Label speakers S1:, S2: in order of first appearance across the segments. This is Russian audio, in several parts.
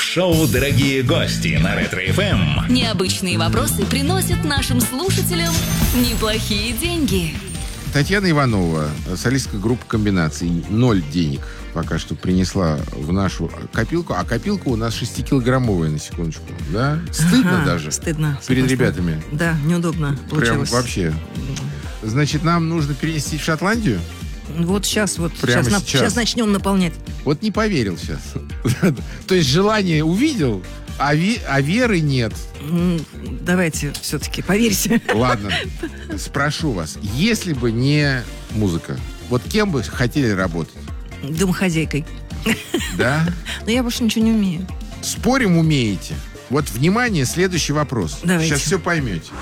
S1: Шоу «Дорогие гости» на Ретро-ФМ.
S2: Необычные вопросы приносят нашим слушателям неплохие деньги.
S3: Татьяна Иванова, солистка группы «Комбинации», 0 денег пока что принесла в нашу копилку. А копилка у нас 6-килограммовая, на секундочку. Да? Стыдно даже.
S4: Стыдно.
S3: Перед ребятами.
S4: Да, неудобно получилось.
S3: Прям вообще. Значит, нам нужно перенести в Шотландию?
S4: Вот сейчас
S3: Прямо сейчас
S4: начнем наполнять.
S3: Вот не поверил сейчас. То есть желание увидел, а веры нет.
S4: Давайте все-таки поверьте.
S3: Ладно, спрошу вас. Если бы не музыка, вот кем бы хотели работать?
S4: Домохозяйкой.
S3: Да?
S4: Но я больше ничего не умею.
S3: Спорим, умеете? Вот, внимание, следующий вопрос.
S4: Давайте.
S3: Сейчас все поймете.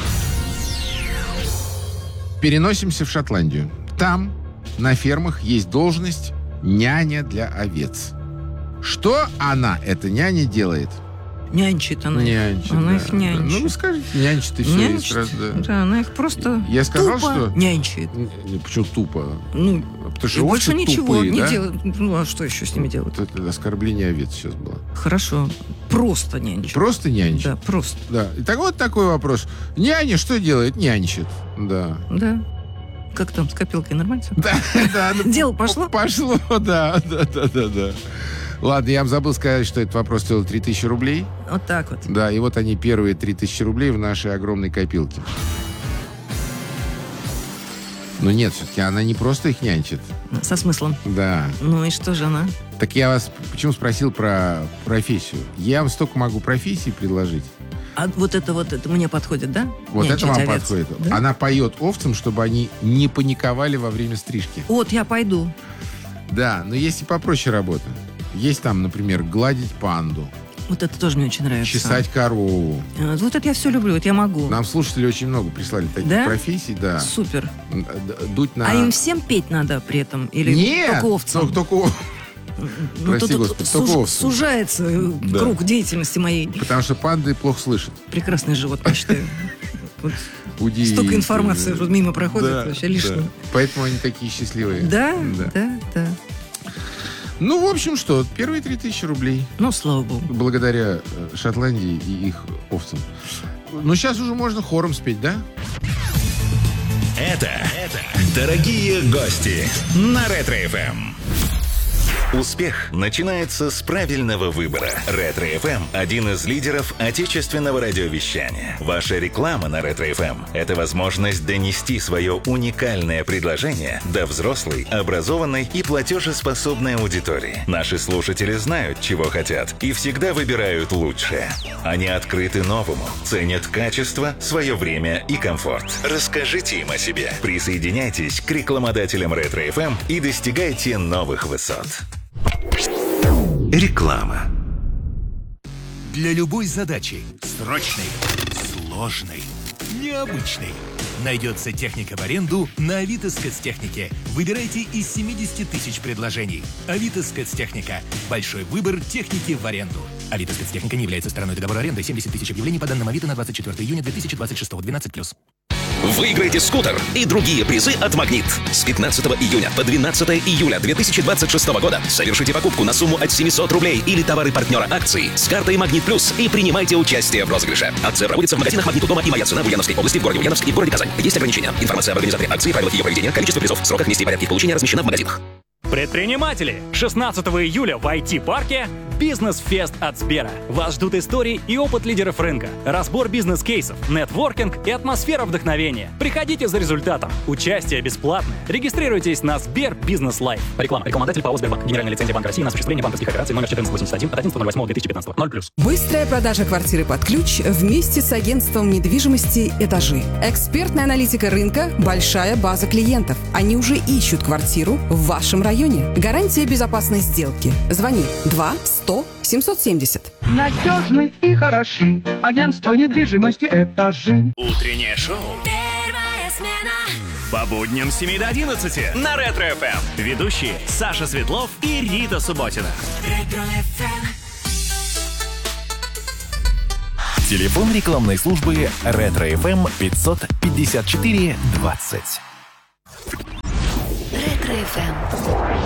S3: Переносимся в Шотландию. Там на фермах есть должность няня для овец. Что эта няня, делает?
S4: Нянчит она.
S3: Нянчит,
S4: Она
S3: да,
S4: их нянчит.
S3: да. Ну, вы скажете, нянчит и все.
S4: Нянчит.
S3: И сразу, да.
S4: Да, она их просто
S3: Я сказал,
S4: тупо
S3: что...
S4: нянчит.
S3: Почему тупо?
S4: Ну,
S3: Потому что
S4: и больше
S3: овцы
S4: ничего
S3: тупые,
S4: не
S3: да?
S4: делают. Ну, а что еще с ними делать?
S3: Вот это оскорбление овец сейчас было.
S4: Хорошо. Просто нянчит.
S3: Просто нянчит?
S4: Да, просто.
S3: Да. И так вот такой вопрос. Няня что делает? Нянчит. Да.
S4: Да. Как там, с копилкой нормально всё?
S3: Да.
S4: Дело пошло?
S3: Пошло, да. Ладно, я вам забыл сказать, что этот вопрос стоил 3000 рублей.
S4: Вот так вот.
S3: Да, и вот они, первые 3000 рублей в нашей огромной копилке. Но нет, все-таки она не просто их нянчит.
S4: Со смыслом.
S3: Да.
S4: Ну и что же она?
S3: Так я вас почему спросил про профессию? Я вам столько могу профессий предложить.
S4: А вот это мне подходит, да?
S3: Вот
S4: Нянчить
S3: это вам
S4: овец.
S3: подходит.
S4: Да?
S3: Она поет овцам, чтобы они не паниковали во время стрижки.
S4: Вот, я пойду.
S3: Да, но есть и попроще работа. Есть там, например, гладить панду,
S4: Вот это тоже мне очень нравится.
S3: чесать корову.
S4: Вот это я все люблю, вот я могу.
S3: Нам слушатели очень много прислали таких
S4: Да?
S3: профессий, да.
S4: Супер.
S3: Дуть на...
S4: А им всем петь надо при этом? Или
S3: Нет!
S4: только овцам?
S3: Только
S4: Ну,
S3: прости,
S4: тут
S3: Господи, только овцам.
S4: сужается
S3: Да.
S4: круг деятельности моей.
S3: Потому что панды плохо слышат.
S4: Прекрасное животное, считаю. Вот
S3: Удивительно.
S4: столько информации вот мимо проходит,
S3: Да,
S4: вообще лишнего.
S3: да. Поэтому они такие счастливые.
S4: Да.
S3: Ну, в общем, что, первые 3000 рублей.
S4: Ну, слава богу.
S3: Благодаря Шотландии и их овцам. Ну, сейчас уже можно хором спеть, да?
S1: Это «Дорогие гости» на Ретро-ФМ. Успех начинается с правильного выбора. Ретро-ФМ – один из лидеров отечественного радиовещания. Ваша реклама на Ретро-ФМ – это возможность донести свое уникальное предложение до взрослой, образованной и платежеспособной аудитории. Наши слушатели знают, чего хотят, и всегда выбирают лучшее. Они открыты новому, ценят качество, свое время и комфорт. Расскажите им о себе. Присоединяйтесь к рекламодателям Ретро-ФМ и достигайте новых высот. Реклама.
S5: Для любой задачи, срочной, сложной, необычной, найдется техника в аренду на Авито Спецтехнике. Выбирайте из 70 тысяч предложений. Авито Спецтехника. Большой выбор техники в аренду. Авито Спецтехника не является стороной договора аренды. 70 тысяч объявлений по данным Авито на 24 июня 2026. 12+.
S6: Выиграйте скутер и другие призы от «Магнит». С 15 июня по 12 июля 2026 года совершите покупку на сумму от 700 рублей или товары партнера акции с картой «Магнит Плюс» и принимайте участие в розыгрыше. Акция проводится в магазинах «Магнит» у дома и «Моя цена» в Ульяновской области, в городе Ульяновск и в городе Казань. Есть ограничения. Информация об организаторе акции, правилах ее проведения, количестве призов, сроках, месте и порядке их получения размещена в магазинах.
S7: Предприниматели! 16 июля в IT-парке «Бизнес-фест» от Сбера. Вас ждут истории и опыт лидеров рынка, разбор бизнес-кейсов, нетворкинг и атмосфера вдохновения. Приходите за результатом. Участие бесплатное. Регистрируйтесь на Сбер Бизнес Лайф.
S8: Реклама. Рекламодатель ПАО «Сбербанк». Генеральная лицензия Банка России на осуществление банковских операций номер 1481 от 11.08.2015. 0+.
S9: Быстрая продажа квартиры под ключ вместе с агентством недвижимости «Этажи». Экспертная аналитика рынка, большая база клиентов. Они уже ищут квартиру в вашем районе. Гарантия безопасной сделки. Звони 2-100-770.
S10: Надежны и хороши. Агентство недвижимости «Этажи».
S7: Утреннее шоу.
S2: Первая смена.
S7: По будням с 7 до 11 на Ретро-ФМ. Ведущие Саша Светлов и Рита Субботина.
S5: Телефон рекламной службы «Ретро-ФМ» 554 20.
S2: Ретро-ФМ.